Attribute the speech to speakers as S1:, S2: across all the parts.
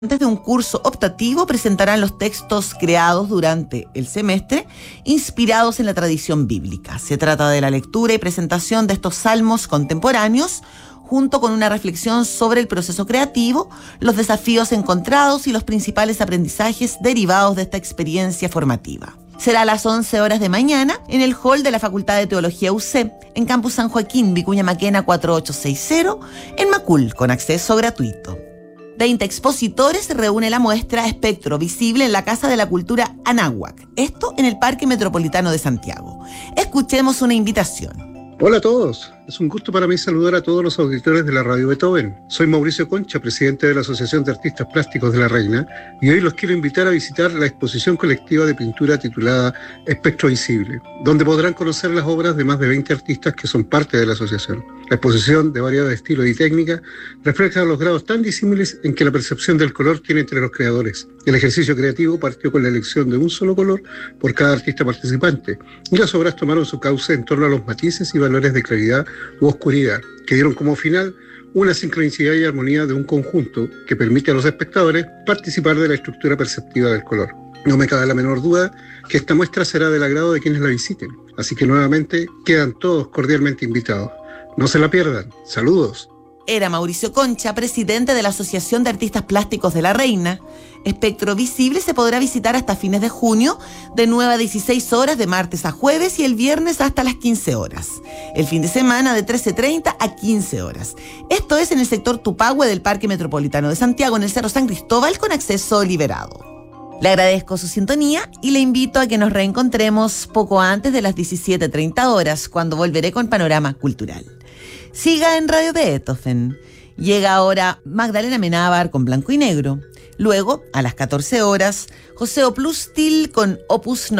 S1: De un curso optativo presentarán los textos creados durante el semestre, inspirados en la tradición bíblica. Se trata de la lectura y presentación de estos salmos contemporáneos, junto con una reflexión sobre el proceso creativo, los desafíos encontrados y los principales aprendizajes derivados de esta experiencia formativa. Será a las 11 horas de mañana en el hall de la Facultad de Teología UC, en Campus San Joaquín, Vicuña Maquena 4860, en Macul, con acceso gratuito. 20 expositores se reúne la muestra Espectro Visible en la Casa de la Cultura Anáhuac. Esto en el Parque Metropolitano de Santiago. Escuchemos una invitación.
S2: Hola a todos, es un gusto para mí saludar a todos los auditores de la Radio Beethoven. Soy Mauricio Concha, presidente de la Asociación de Artistas Plásticos de La Reina, y hoy los quiero invitar a visitar la exposición colectiva de pintura titulada Espectro Visible, donde podrán conocer las obras de más de 20 artistas que son parte de la asociación. La exposición, de variados estilos y técnicas, refleja los grados tan disímiles en que la percepción del color tiene entre los creadores. El ejercicio creativo partió con la elección de un solo color por cada artista participante, y las obras tomaron su cauce en torno a los matices y valores de claridad u oscuridad, que dieron como final una sincronicidad y armonía de un conjunto que permite a los espectadores participar de la estructura perceptiva del color. No me cabe la menor duda que esta muestra será del agrado de quienes la visiten, así que nuevamente quedan todos cordialmente invitados. No se la pierdan. Saludos.
S1: Era Mauricio Concha, presidente de la Asociación de Artistas Plásticos de La Reina. Espectro Visible se podrá visitar hasta fines de junio, de 9 a 16 horas de martes a jueves y el viernes hasta las 15 horas. El fin de semana de 13:30 a 15 horas. Esto es en el sector Tupahue del Parque Metropolitano de Santiago, en el Cerro San Cristóbal, con acceso liberado. Le agradezco su sintonía y le invito a que nos reencontremos poco antes de las 17:30 horas, cuando volveré con Panorama Cultural. Siga en Radio Beethoven. Llega ahora Magdalena Menábar con Blanco y Negro. Luego, a las 14 horas, José Oplustil con Opus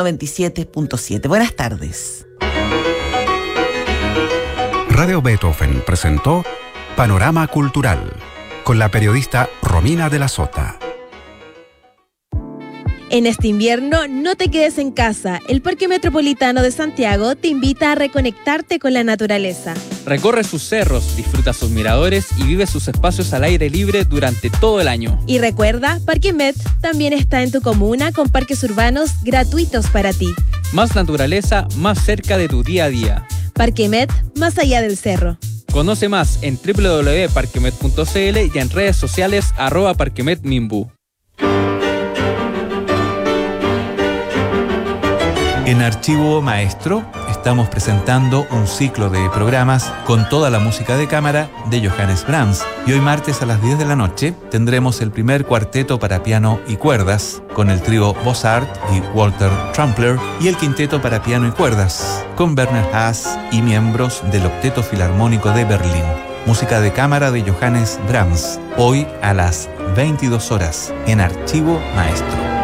S1: 97.7. Buenas tardes.
S3: Radio Beethoven presentó Panorama Cultural con la periodista Romina de la Sota.
S4: En este invierno, no te quedes en casa. El Parque Metropolitano de Santiago te invita a reconectarte con la naturaleza.
S5: Recorre sus cerros, disfruta sus miradores y vive sus espacios al aire libre durante todo el año.
S4: Y recuerda, Parque Met también está en tu comuna con parques urbanos gratuitos para ti.
S5: Más naturaleza, más cerca de tu día a día.
S4: Parque Met, más allá del cerro.
S5: Conoce más en www.parquemet.cl y en redes sociales @parquemetminbu.
S6: En Archivo Maestro estamos presentando un ciclo de programas con toda la música de cámara de Johannes Brahms. Y hoy martes a las 10 de la noche tendremos el primer cuarteto para piano y cuerdas con el trío Bossart y Walter Trampler y el quinteto para piano y cuerdas con Werner Haas y miembros del Octeto Filarmónico de Berlín. Música de cámara de Johannes Brahms, hoy a las 22 horas en Archivo Maestro.